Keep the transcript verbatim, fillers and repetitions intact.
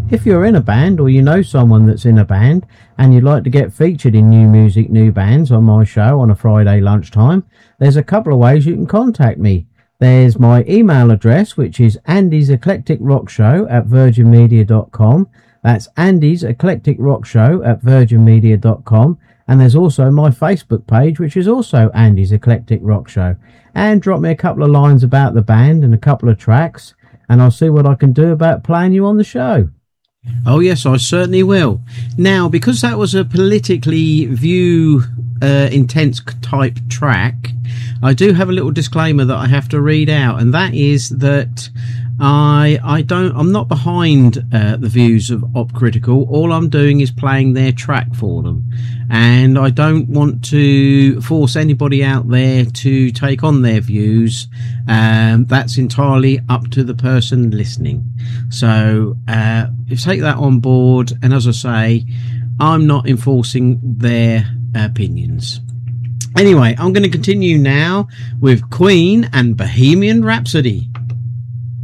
If you're in a band, or you know someone that's in a band and you'd like to get featured in New Music, New Bands on my show on a Friday lunchtime, there's a couple of ways you can contact me. There's my email address, which is Andy's Eclectic Rock Show at virgin media dot com. That's Andy's Eclectic Rock Show at virgin media dot com. And there's also my Facebook page, which is also Andy's Eclectic Rock Show. And drop me a couple of lines about the band and a couple of tracks, and I'll see what I can do about playing you on the show. Oh yes, I certainly will. Now, because that was a politically view uh, intense type track, I do have a little disclaimer that I have to read out, and that is that I I don't I'm not behind uh, the views of Op Critical. All I'm doing is playing their track for them, and I don't want to force anybody out there to take on their views. Um, that's entirely up to the person listening. So uh, take that on board, and as I say, I'm not enforcing their opinions. Anyway, I'm going to continue now with Queen and Bohemian Rhapsody.